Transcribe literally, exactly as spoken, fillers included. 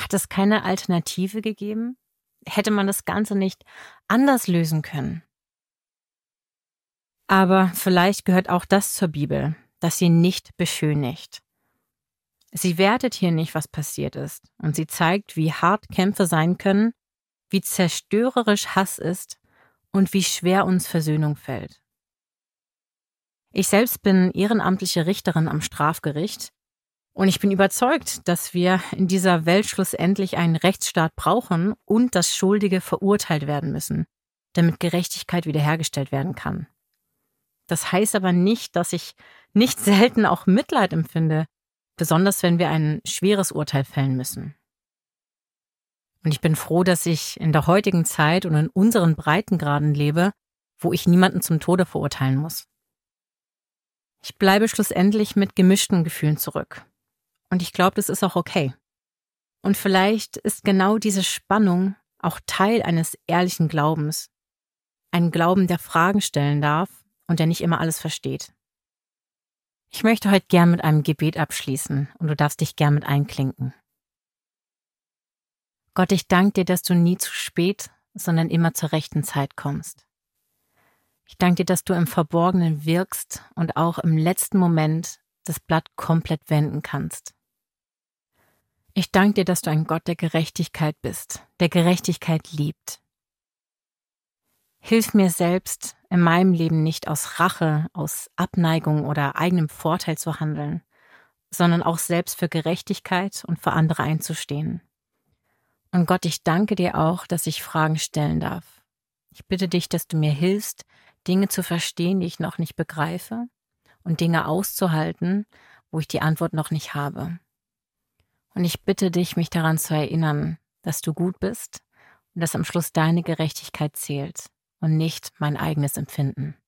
Hat es keine Alternative gegeben? Hätte man das Ganze nicht anders lösen können? Aber vielleicht gehört auch das zur Bibel, dass sie nicht beschönigt. Sie wertet hier nicht, was passiert ist, und sie zeigt, wie hart Kämpfe sein können, wie zerstörerisch Hass ist und wie schwer uns Versöhnung fällt. Ich selbst bin ehrenamtliche Richterin am Strafgericht und ich bin überzeugt, dass wir in dieser Welt schlussendlich einen Rechtsstaat brauchen und dass Schuldige verurteilt werden müssen, damit Gerechtigkeit wiederhergestellt werden kann. Das heißt aber nicht, dass ich nicht selten auch Mitleid empfinde, besonders wenn wir ein schweres Urteil fällen müssen. Und ich bin froh, dass ich in der heutigen Zeit und in unseren Breitengraden lebe, wo ich niemanden zum Tode verurteilen muss. Ich bleibe schlussendlich mit gemischten Gefühlen zurück. Und ich glaube, das ist auch okay. Und vielleicht ist genau diese Spannung auch Teil eines ehrlichen Glaubens. Ein Glauben, der Fragen stellen darf und der nicht immer alles versteht. Ich möchte heute gern mit einem Gebet abschließen und du darfst dich gern mit einklinken. Gott, ich danke dir, dass du nie zu spät, sondern immer zur rechten Zeit kommst. Ich danke dir, dass du im Verborgenen wirkst und auch im letzten Moment das Blatt komplett wenden kannst. Ich danke dir, dass du ein Gott der Gerechtigkeit bist, der Gerechtigkeit liebt. Hilf mir selbst, in meinem Leben nicht aus Rache, aus Abneigung oder eigenem Vorteil zu handeln, sondern auch selbst für Gerechtigkeit und für andere einzustehen. Und Gott, ich danke dir auch, dass ich Fragen stellen darf. Ich bitte dich, dass du mir hilfst, Dinge zu verstehen, die ich noch nicht begreife und Dinge auszuhalten, wo ich die Antwort noch nicht habe. Und ich bitte dich, mich daran zu erinnern, dass du gut bist und dass am Schluss deine Gerechtigkeit zählt und nicht mein eigenes Empfinden.